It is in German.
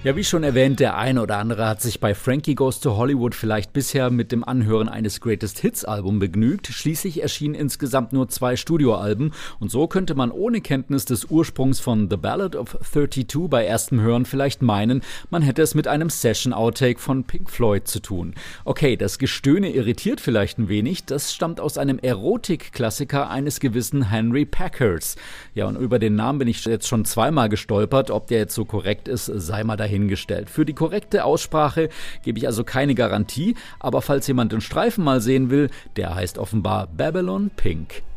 Ja, wie schon erwähnt, der eine oder andere hat sich bei Frankie Goes to Hollywood vielleicht bisher mit dem Anhören eines Greatest Hits Album begnügt. Schließlich erschienen insgesamt nur 2 Studioalben und so könnte man ohne Kenntnis des Ursprungs von The Ballad of 32 bei erstem Hören vielleicht meinen, man hätte es mit einem Session-Outtake von Pink Floyd zu tun. Okay, das Gestöhne irritiert vielleicht ein wenig, das stammt aus einem Erotik-Klassiker eines gewissen Henry Packers. Ja, und über den Namen bin ich jetzt schon zweimal gestolpert, ob der jetzt so korrekt ist, sei mal dahingestellt. Für die korrekte Aussprache gebe ich also keine Garantie, aber falls jemand den Streifen mal sehen will, der heißt offenbar Babylon Pink.